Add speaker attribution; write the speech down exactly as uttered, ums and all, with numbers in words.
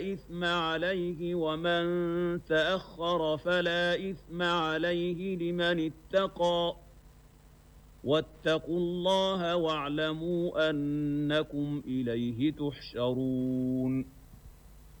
Speaker 1: إثم عليه ومن تأخر فلا إثم عليه لمن اتقى واتقوا الله واعلموا أنكم إليه تحشرون